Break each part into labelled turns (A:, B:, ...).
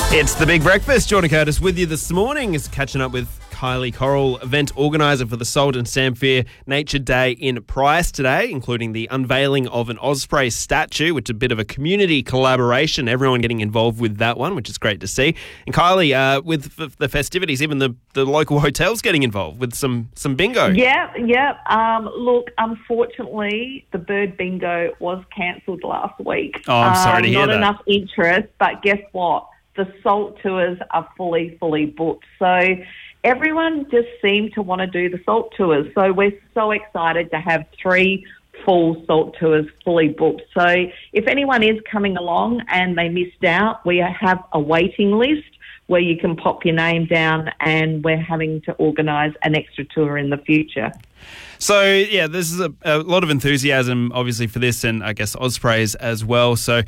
A: It's the Big Breakfast. Jordan Curtis with you this morning is catching up with Kylie Coral, event organiser for the Salt and Samphire Nature Day in Price today, including the unveiling of an Osprey statue, which is a bit of a community collaboration, everyone getting involved with that one, which is great to see. And Kylie, with the festivities, even the local hotels getting involved with some bingo.
B: Yeah. Look, unfortunately, the bird bingo was cancelled last week.
A: Oh, I'm sorry to hear that.
B: Not enough interest, but guess what? The Salt tours are fully booked. So everyone just seemed to want to do the Salt tours. So we're so excited to have 3 full Salt tours fully booked. So if anyone is coming along and they missed out, we have a waiting list where you can pop your name down, and we're having to organise an extra tour in the future.
A: So, yeah, this is a lot of enthusiasm, obviously, for this, and I guess Ospreys as well. So,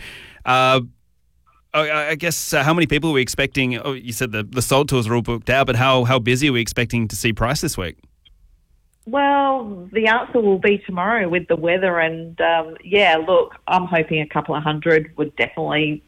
A: I guess how many people are we expecting? Oh, you said the Salt tours are all booked out, but how busy are we expecting to see Price this week?
B: Well, the answer will be tomorrow with the weather, and look, I'm hoping a couple of hundred would definitely,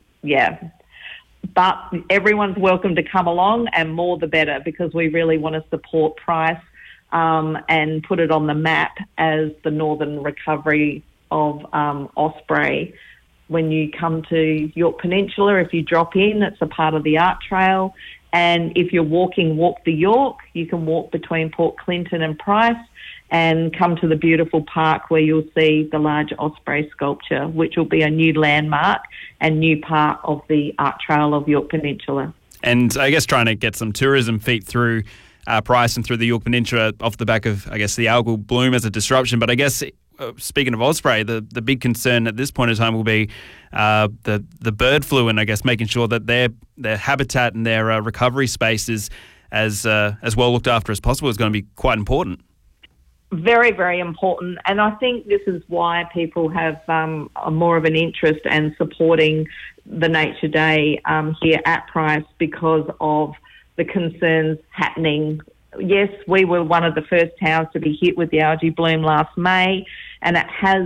B: But everyone's welcome to come along, and more the better, because we really want to support Price and put it on the map as the northern recovery of Osprey. When you come to Yorke Peninsula, if you drop in, it's a part of the art trail. And if you're Walk the Yorke, you can walk between Port Clinton and Price and come to the beautiful park where you'll see the large Osprey sculpture, which will be a new landmark and new part of the art trail of Yorke Peninsula. And
A: I guess trying to get some tourism feet through Price and through the Yorke Peninsula off the back of, I guess, the algal bloom as a disruption. But I guess, speaking of Osprey, the big concern at this point in time will be the bird flu, and I guess making sure that their habitat and their recovery space is as well looked after as possible is going to be quite important.
B: Very, very important. And I think this is why people have more of an interest in supporting the Nature Day here at Price, because of the concerns happening. Yes, we were one of the first towns to be hit with the algae bloom last May, and it has,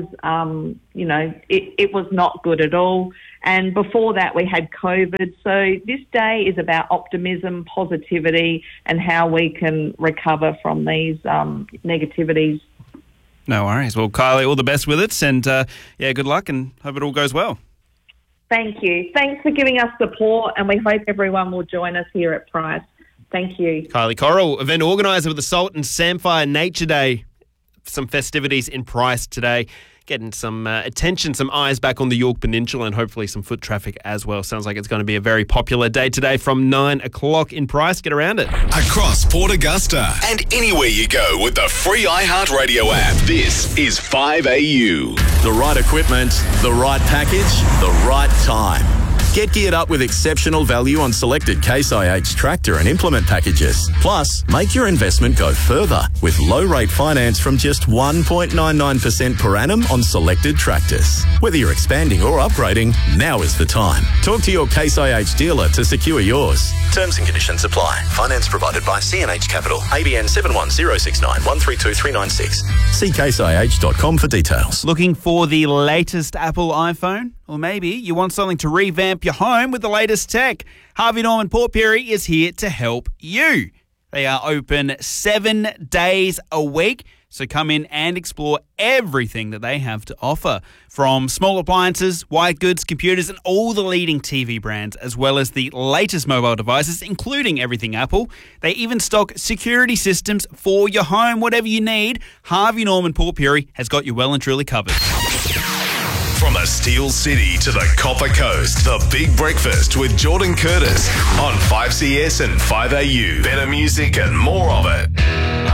B: it was not good at all. And before that, we had COVID. So this day is about optimism, positivity, and how we can recover from these negativities.
A: No worries. Well, Kylie, all the best with it, and good luck, and hope it all goes well.
B: Thank you. Thanks for giving us support, and we hope everyone will join us here at Price. Thank you.
A: Kylie Coral, event organiser with the Salt and Samphire Nature Day. Some festivities in Price today. Getting some attention, some eyes back on the Yorke Peninsula, and hopefully some foot traffic as well. Sounds like it's going to be a very popular day today from 9 o'clock in Price. Get around it.
C: Across Port Augusta and anywhere you go with the free iHeartRadio app. This is 5AU. The right equipment, the right package, the right time. Get geared up with exceptional value on selected Case IH tractor and implement packages. Plus, make your investment go further with low-rate finance from just 1.99% per annum on selected tractors. Whether you're expanding or upgrading, now is the time. Talk to your Case IH dealer to secure yours. Terms and conditions apply. Finance provided by CNH Capital. ABN 71069 132396. See caseih.com for details.
A: Looking for the latest Apple iPhone? Or maybe you want something to revamp your home with the latest tech. Harvey Norman Port Pirie is here to help you. They are open 7 days a week, so come in and explore everything that they have to offer. From small appliances, white goods, computers, and all the leading TV brands, as well as the latest mobile devices, including everything Apple. They even stock security systems for your home. Whatever you need, Harvey Norman Port Pirie has got you well and truly covered.
C: From the Steel City to the Copper Coast, the Big Breakfast with Jordan Curtis on 5CS and 5AU. Better music and more of it.